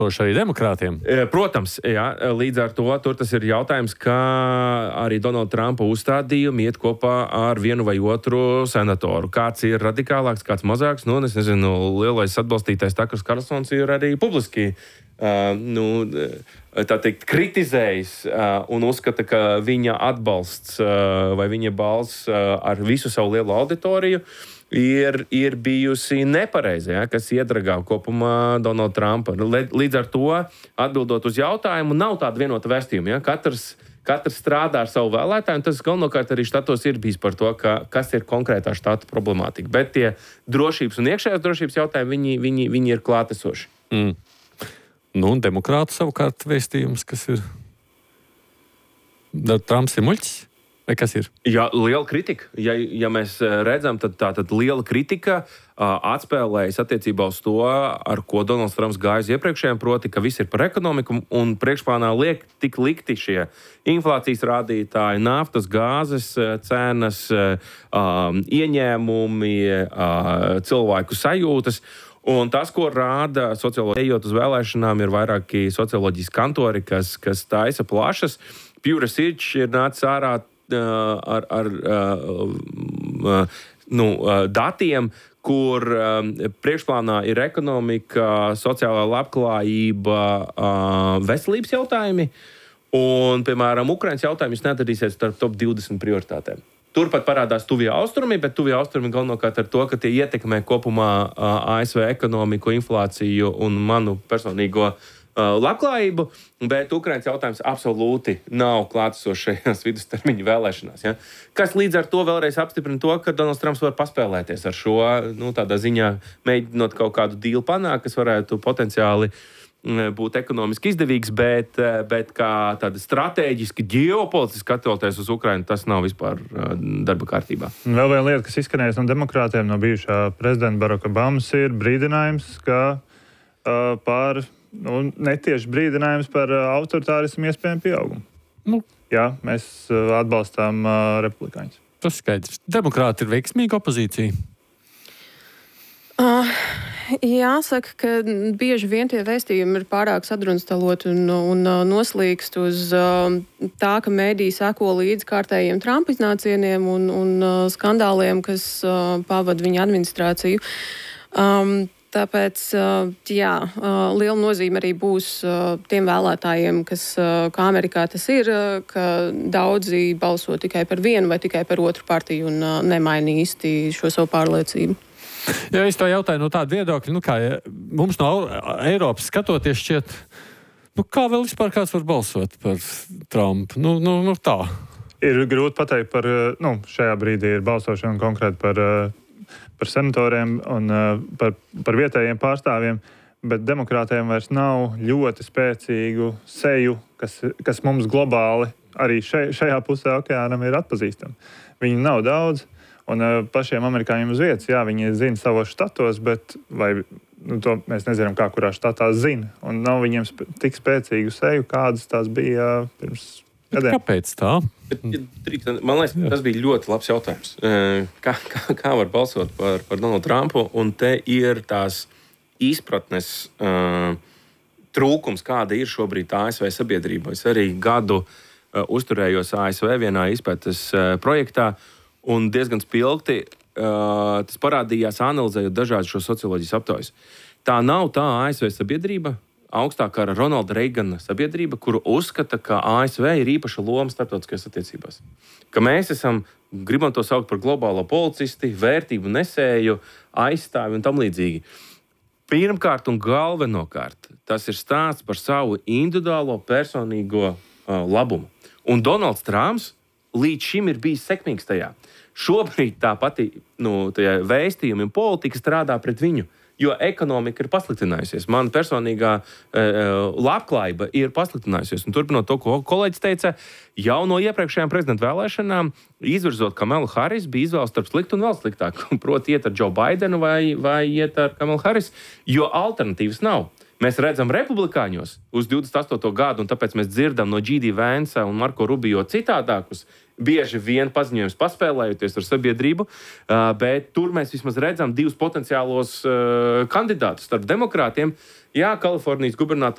Protams, arī demokrātiem. Protams, jā, līdz ar to tur tas ir jautājums, ka arī Donalda Trumpa uzstādījumi iet kopā ar vienu vai otru senatoru. Kāds ir radikālāks, kāds mazāks, es nezinu, lielais atbalstītājs Takers Karlsons ir arī publiski tā teikt, kritizējis un uzskata, ka viņa atbalsts vai viņa balss ar visu savu lielo auditoriju ir bijusi nepareiza, ja, kas iedragā kopumā Donalda Trumpa. Līdz ar to, atbildot uz jautājumu, nav tāda vienota vēstījuma. Ja. Katrs strādā ar savu vēlētāju, un tas galvenokārt arī štatos ir bijis par to, kas ir konkrētā štata problemātika. Bet tie drošības un iekšējās drošības jautājumi, viņi ir klātesoši. Un demokrātu savukārt vēstījums, kas ir... Trumps ir muļķis? Vai kas ir? Jā, liela kritika. Ja mēs redzam, tad liela kritika atspēlējas attiecībā uz to, ar ko Donalds Trumps gāja uz iepriekšējiem, proti, ka viss ir par ekonomiku un priekšplānā tik likti šie inflācijas rādītāji, naftas, gāzes cenas, ieņēmumi, cilvēku sajūtas. Un tas, ko rāda socioloģija, ejot uz vēlēšanām, ir vairāki socioloģijas kantori, kas taisa plašas. Pew Research ir nācis ārā ar datiem, kur priekšplānā ir ekonomika, sociālā labklājība, veselības jautājumi. Un, piemēram, Ukrainas jautājums neatradīsies starp top 20 prioritātēm. Turpat parādās tuvie austrumi, bet tuvie austrumi galvenokārt ar to, ka tie ietekmē kopumā ASV ekonomiku, inflāciju un manu personīgo labklājību, bet Ukrainas jautājums absolūti nav klātesošs šajās vidustermiņa vēlēšanās. Ja? Kas līdz ar to vēlreiz apstiprina to, ka Donalds Trumps var paspēlēties ar šo, tādā ziņā mēģinot kaut kādu dīlu panākt, kas varētu potenciāli būt ekonomiski izdevīgs, bet kā tāda strateģiski, ģeopolitiski skatoties uz Ukrainu, tas nav vispār darba kārtībā. Vēl viena lieta, kas izskanējas no demokrātiem, no bijušā prezidenta Baracka Obamas, ir brīdinājums, ka netieši brīdinājums par autoritārismu iespējamu pieaugumu. Jā, mēs atbalstām republikāņus. Tas skaidrs. Demokrāti ir veiksmīga opozīcija? Jāsaka, ka bieži vien tie vēstījumi ir pārāk sadrunstaloti un noslīkst uz tā, ka mēdī seko līdz kārtējiem Trumpa iznācieniem un skandāliem, kas pavada viņa administrāciju. Tāpēc, liela nozīme arī būs tiem vēlētājiem, kas, kā Amerikā tas ir, ka daudzi balso tikai par vienu vai tikai par otru partiju un nemaina īsti šo savu pārliecību. Ja es to jautāju no tāda viedokļa, kā mums no Eiropas skatoties šķiet, kā vēl vispār kāds var balsot par Trumpu? Tā. Ir grūti pateikt par, šajā brīdī ir balsošana konkrēti par senatoriem un par vietējiem pārstāvjiem, bet demokrātiem vairs nav ļoti spēcīgu seju, kas mums globāli arī šajā pusē okeānam ir atpazīstami. Viņi nav daudz, un pašiem amerikāņiem uz vietas, viņi zina savos štatos, bet to mēs nezinām, kā kurā štatā zina, un nav viņiem tik spēcīgu seju, kādas tās bija pirms gadiem. Kāpēc tā? Man liekas, tas bija ļoti labs jautājums. Kā var balsot par Donaldu Trumpu, un te ir tās izpratnes trūkums, kāda ir šobrīd ASV sabiedrībā. Es arī gadu uzturējos ASV vienā izpētes projektā, un diezgan spilgti tas parādījās, analizējot dažādas šo socioloģijas aptaujas. Tā nav tā ASV sabiedrība, augstākā ar Ronalda Reigana sabiedrība, kuru uzskata, ka ASV ir īpaša loma starptautiskajās attiecībās. Ka mēs gribam to saukt par globālo policisti, vērtību nesēju, aizstāvi un tam līdzīgi. Pirmkārt un galvenokārt, tas ir stāsts par savu individuālo personīgo labumu. Un Donalds Trumps līdz šim ir bijis sekmīgs tajā. Šobrīd tā pati vēstījumi un politika strādā pret viņu, jo ekonomika ir pasliktinājusies. Mana personīgā labklājība ir pasliktinājusies. Un turpinot to, ko kolēģis teica, jau no iepriekšējām prezidenta vēlēšanām, izvirzot Kamalu Harris, bija izvēles starp sliktu un vēl sliktāku. Proti iet ar Joe Bidenu vai iet ar Kamalu Harris, jo alternatīvas nav. Mēs redzam republikāņos uz 28. gadu, un tāpēc mēs dzirdam no J.D. Vance un Marko Rubio citādākus bieži vien paziņojums paspēlējoties ar sabiedrību, bet tur mēs vismaz redzam divus potenciālos kandidātus starp demokrātiem. Jā, Kalifornijas gubernators